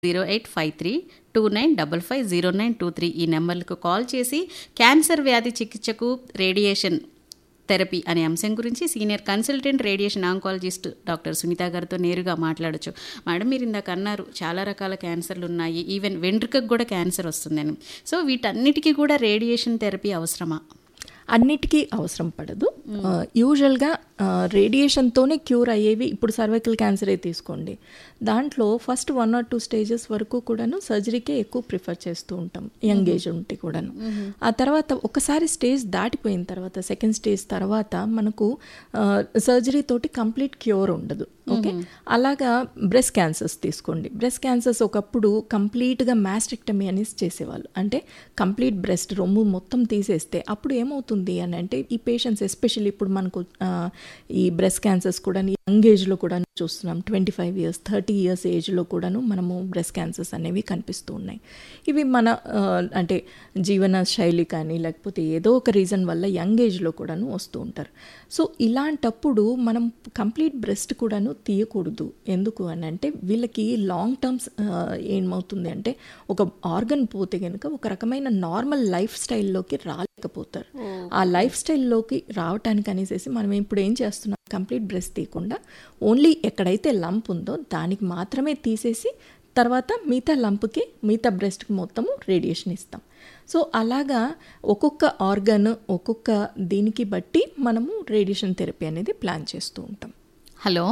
085329550923 ఈ నెంబర్లకు కాల్ చేసి క్యాన్సర్ వ్యాధి చికిత్సకు రేడియేషన్ థెరపీ అనే అంశం గురించి senior consultant radiation oncologist doctor Sunitha గారితో నేరుగా మాట్లాడొచ్చు. మేడం, మీరు ఇందాక అన్నారు చాలా రకాల క్యాన్సర్లు ఉన్నాయి, ఈవెన్ వెంట్రుకకు కూడా క్యాన్సర్ వస్తుందని. సో వీటన్నిటికీ కూడా రేడియేషన్ థెరపీ అవసరమా? అన్నిటికీ అవసరం పడదు. యూజువల్గా రేడియేషన్తోనే క్యూర్ అయ్యేవి. ఇప్పుడు సర్వైకల్ క్యాన్సరే తీసుకోండి, దాంట్లో ఫస్ట్ 1 or 2 స్టేజెస్ వరకు కూడాను సర్జరీకే ఎక్కువ ప్రిఫర్ చేస్తూ ఉంటాం, యంగ్ ఏజ్ ఉంటే కూడాను. ఆ తర్వాత ఒకసారి స్టేజ్ దాటిపోయిన తర్వాత, సెకండ్ స్టేజ్ తర్వాత మనకు సర్జరీ తోటి కంప్లీట్ క్యూర్ ఉండదు. ఓకే, అలాగా బ్రెస్ట్ క్యాన్సర్స్ తీసుకోండి. బ్రెస్ట్ క్యాన్సర్స్ ఒకప్పుడు కంప్లీట్గా మాస్టెక్టమీ అనేసి చేసేవాళ్ళు, అంటే కంప్లీట్ బ్రెస్ట్ రొమ్ము మొత్తం తీసేస్తే అప్పుడు ఏమవుతుంది అని అంటే ఈ పేషెంట్స్ ఎస్పెషల్లీ ఇప్పుడు మనకు ఈ బ్రెస్ట్ క్యాన్సర్స్ కూడా యంగ్ ఏజ్లో కూడా చూస్తున్నాం. 25 years 30 years ఏజ్లో కూడాను మనము బ్రెస్ట్ క్యాన్సర్స్ అనేవి కనిపిస్తూ ఉన్నాయి. ఇవి మన అంటే జీవన శైలి కానీ లేకపోతే ఏదో ఒక రీజన్ వల్ల యంగ్ ఏజ్లో కూడాను వస్తూ ఉంటారు. సో ఇలాంటప్పుడు మనం కంప్లీట్ బ్రెస్ట్ కూడాను తీయకూడదు. ఎందుకు అని అంటే వీళ్ళకి లాంగ్ టర్మ్స్ ఏమవుతుంది అంటే ఒక ఆర్గన్ పోతే కనుక ఒక రకమైన నార్మల్ లైఫ్ స్టైల్లోకి రాలేకపోతారు. ఆ లైఫ్ స్టైల్లోకి రావటానికి అనేసి మనం ఇప్పుడు ఏం చేస్తున్నాం, కంప్లీట్ బ్రెస్ట్ తీయకుండా ఓన్లీ ఎక్కడైతే లంప్ ఉందో దానికి మాత్రమే తీసేసి తర్వాత మిగతా లంప్కి మిగతా బ్రెస్ట్కి మొత్తము రేడియేషన్ ఇస్తాం. సో అలాగా ఒక్కొక్క ఆర్గన్ ఒక్కొక్క దీనికి బట్టి మనము రేడియేషన్ థెరపీ అనేది ప్లాన్ చేస్తూ ఉంటాం. హలో,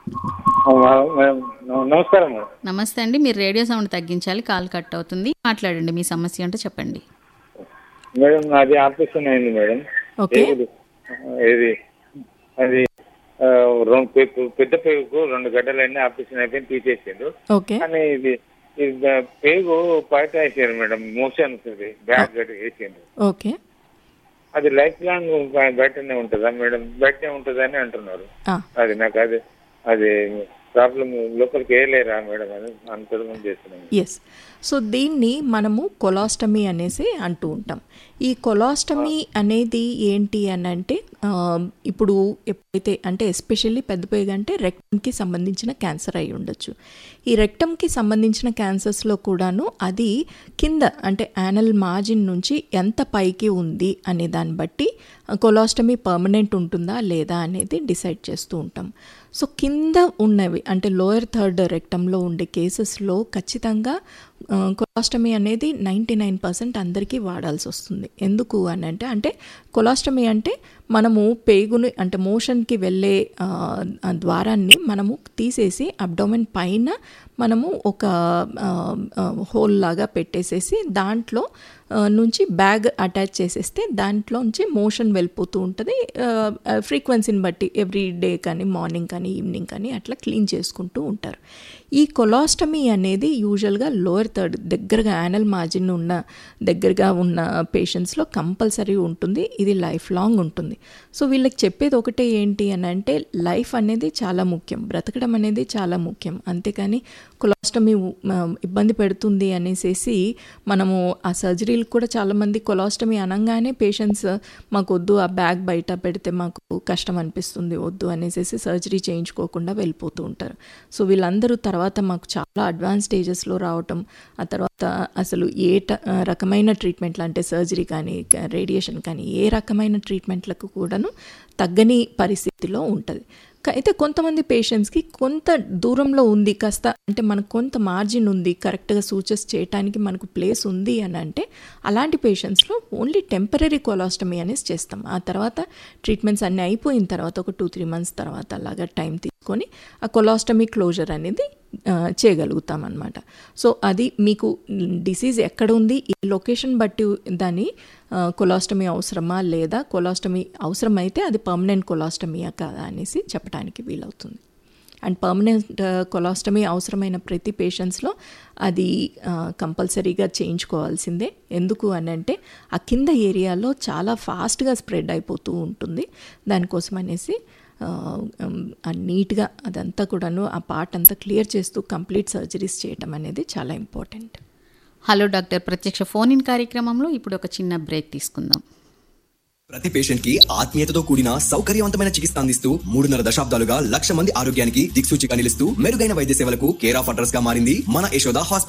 నమస్కారం. నమస్తే అండి. మీరు రేడియో సౌండ్ తగ్గించాలి, కాల్ కట్ అవుతుంది. మాట్లాడండి, మీ సమస్య అంటే చెప్పండి. మేడం, నాది ఆపరేషన్ అయింది మేడం. ఓకే, ఇది అది పెద్ద పేగుకు 2 గడ్డలన్నీ ఆపరేషన్ అయిపోయి తీసేసిండు. ఓకే, కానీ ఇది పేగు బయట వేసారు మేడం, మోషన్ బ్యాక్ గడ్డ వేసిండు. ఓకే, అది లైఫ్ లాంగ్ బయటనే ఉంటుందా మేడం? బయటనే ఉంటుందా అని అంటున్నారు. అది నాకు అది ప్రాబ్లం లోపలికి వేయలేరా మేడం అని అనుకోవడం చేస్తున్నాను. ఎస్, సో దీన్ని మనము కొలాస్టమీ అనేసి అంటూ ఉంటాం. ఈ కొలాస్టమీ అనేది ఏంటి అని అంటే ఇప్పుడు ఎప్పుడైతే అంటే ఎస్పెషల్లీ పెద్ద పేగు అంటే రెక్టమ్కి సంబంధించిన క్యాన్సర్ అయి ఉండొచ్చు. ఈ రెక్టమ్కి సంబంధించిన క్యాన్సర్స్లో కూడాను అది కింద అంటే యానల్ మార్జిన్ నుంచి ఎంత పైకి ఉంది అనే దాన్ని బట్టి కొలాస్టమీ పర్మనెంట్ ఉంటుందా లేదా అనేది డిసైడ్ చేస్తూ ఉంటాం. సో కింద ఉన్నవి అంటే లోయర్ థర్డ్ రెక్టంలో ఉండే కేసెస్లో ఖచ్చితంగా కొలాస్టమీ అనేది 99% అందరికీ వాడాల్సి వస్తుంది. ఎందుకు అని అంటే కొలాస్టమీ అంటే మనము పేగుని అంటే మోషన్కి వెళ్ళే ద్వారాన్ని మనము తీసేసి అబ్డోమెన్ పైన మనము ఒక హోల్ లాగా పెట్టేసేసి దాంట్లో నుంచి బ్యాగ్ అటాచ్ చేసేస్తే దాంట్లోంచి మోషన్ వెళ్ళిపోతూ ఉంటుంది. ఫ్రీక్వెన్సీని బట్టి ఎవ్రీ డే కానీ మార్నింగ్ కానీ ఈవినింగ్ కానీ అట్లా క్లీన్ చేసుకుంటూ ఉంటారు. ఈ కొలాస్టమీ అనేది యూజువల్గా లోయర్ థర్డ్ దగ్గరగా యానల్ మార్జిన్ ఉన్న దగ్గరగా ఉన్న పేషెంట్స్లో కంపల్సరీ ఉంటుంది. ఇది లైఫ్ లాంగ్ ఉంటుంది. సో వీళ్ళకి చెప్పేది ఒకటే ఏంటి అని అంటే లైఫ్ అనేది చాలా ముఖ్యం, బ్రతకడం అనేది చాలా ముఖ్యం. అంతేకాని కొలాస్టమీ ఇబ్బంది పెడుతుంది అనేసి మనము ఆ సర్జరీలు కూడా చాలామంది కొలాస్టమీ అనగానే పేషెంట్స్ మాకు వద్దు, ఆ బ్యాగ్ బయట పెడితే మాకు కష్టం అనిపిస్తుంది, వద్దు అనేసి సర్జరీ చేయించుకోకుండా వెళ్ళిపోతూ ఉంటారు. సో వీళ్ళందరూ తర్వాత మాకు చాలా అడ్వాన్స్ స్టేజెస్లో రావటం, ఆ తర్వాత అసలు ఏ రకమైన ట్రీట్మెంట్లు అంటే సర్జరీ కానీ రేడియేషన్ కానీ ఏ రకమైన ట్రీట్మెంట్లకు కూడాను తగ్గని పరిస్థితిలో ఉంటుంది. అయితే కొంతమంది పేషెంట్స్కి కొంత దూరంలో ఉంది, కాస్త అంటే మనకు కొంత మార్జిన్ ఉంది, కరెక్ట్గా సూచెస్ చేయడానికి మనకు ప్లేస్ ఉంది అని అంటే అలాంటి పేషెంట్స్లో ఓన్లీ టెంపరీ కొలాస్టమీ అనేసి చేస్తాం. ఆ తర్వాత ట్రీట్మెంట్స్ అన్నీ అయిపోయిన తర్వాత ఒక 2-3 months తర్వాత అలాగా టైం తీసుకొని ఆ కొలాస్టమీ క్లోజర్ అనేది చేయగలుగుతాం అన్నమాట. సో అది మీకు డిసీజ్ ఎక్కడ ఉంది, ఈ లొకేషన్ బట్టి దాన్ని కొలాస్టమీ అవసరమా లేదా కొలాస్టమీ అవసరమైతే అది పర్మనెంట్ కొలాస్టమీయా కాదా అనేసి చెప్పడానికి వీలవుతుంది. అండ్ పర్మనెంట్ కొలాస్టమీ అవసరమైన ప్రతి పేషెంట్స్లో అది కంపల్సరీగా చేయించుకోవాల్సిందే. ఎందుకు అని అంటే ఆ కింద ఏరియాలో చాలా ఫాస్ట్గా స్ప్రెడ్ అయిపోతూ ఉంటుంది. దానికోసం అనేసి నీట్గా అదంతా కూడాను ఆ పార్ట్ అంతా క్లియర్ చేస్తూ కంప్లీట్ సర్జరీస్ చేయటం అనేది చాలా ఇంపార్టెంట్. హలో డాక్టర్, ప్రత్యక్ష ఫోన్ ఇన్ కార్యక్రమంలో ఇప్పుడు ఒక చిన్న బ్రేక్ తీసుకుందాం. ప్రతి పేషెంట్ కి ఆత్మీయతతో కూడిన సౌకర్యవంతమైన చికిత్స అందిస్తూ 3.5 దశాబ్దాలుగా 1,00,000 మంది ఆరోగ్యానికి దిక్సూచిగా నిలుస్తూ మెరుగైన వైద్య సేవలకు కేర్ ఆఫ్ అడ్రస్ గా మారింది మన యశోద హాస్పిటల్.